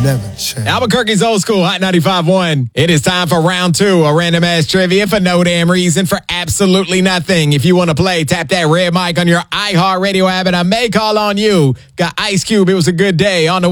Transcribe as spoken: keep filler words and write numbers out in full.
never change. Albuquerque's Old School Hot ninety-five point one. It is time for round two of Random Ass Trivia for no damn reason, for absolutely nothing. If you want to play, tap that red mic on your iHeartRadio app, and I may call on you. Got Ice Cube. It was a good day on the